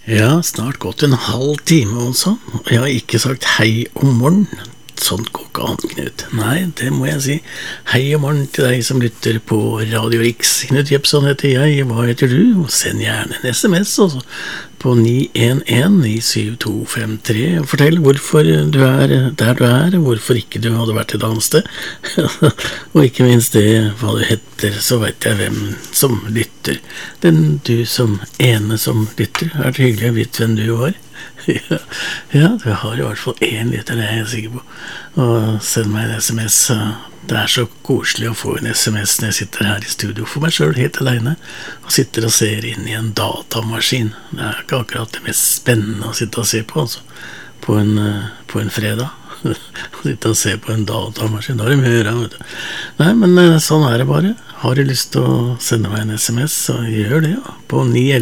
Ja, snart gått en halv time også, og jeg har ikke sagt hei om morgen. Sånt går ikke an, Knut. Nei, det må jeg si. Hei om morgen til deg som lytter på Radio Riks. Knut Jepson heter jeg, hva heter du? Send gjerne en SMS også, på 911-97253. Fortell hvorfor du der du hvorfor ikke du hadde vært et annet sted. Og ikke minst det, hva du heter, så vet jeg hvem som lytter. Den du som ene som lytter, det hyggelig å vite hvem du var. Ja, du har i hvert fall en lytter, det er jeg sikker på. Og send meg en SMS. Det så koselig å få en SMS når jeg sitter her i studio for meg selv helt alene og sitter og ser inn i en datamaskin. Det ikke akkurat det mest spennende å sitte og se på, altså. På en fredag. Å sitte og se på en datamaskin, da det mye å gjøre, vet du. Nei, men sånn det bare. Har du lyst til å sende meg en SMS, så gjør det, ja. På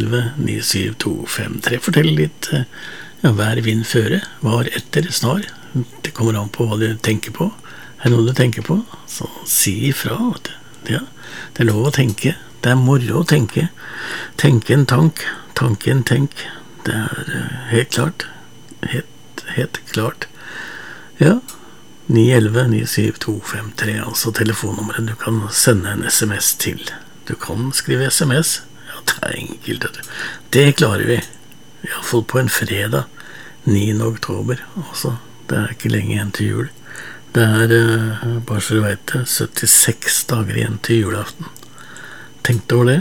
911-97253. Fortell litt, hver vind føre, var etter, snar. Det kommer an på hva du tenker på. Noe du tenker på, så si ifra, vet du. Ja, det lov å tenke. Det moro å tenke. Tenke en tank, tanke en tenk. Det helt klart. Helt klart. Ja, 911-97253, altså telefonnummeret du kan sende en SMS til. Du kan skrive SMS. Ja, det enkelt. Det klarer vi. I hvert fall på en fredag, 9. oktober. Altså, det ikke lenge igjen til jul. Det bare så du vet det, 76 dager igjen til julaften. Tenk deg over det.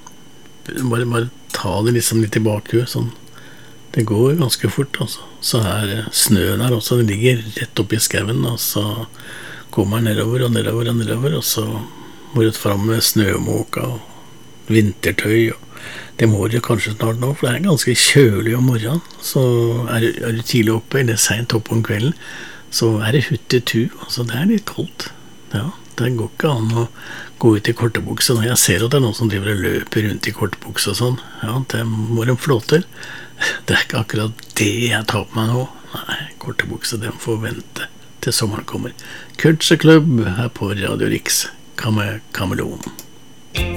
Bare ta det liksom litt tilbake, sånn. Det går ganske fort, altså. Så snøen her også, det ligger rett opp i skauen, og så kommer nedover, og så må du fram med snømåka og vintertøy, og det må du kanskje snart nå, for det ganske kjølig om morgenen. Så du tidlig oppe, eller sent oppe om kvelden, så det huttetu, altså det litt koldt. Ja, det går ikke an å gå ut i kortebukse. Når jeg ser at det noen som driver og løper rundt i kortebukse og sånn, ja, det må de flåter. Det ikke akkurat det jeg tar på meg nå. Nei, kortebukse, den får vente til sommeren kommer. Culture Club her på Radio Riks, Kameleon.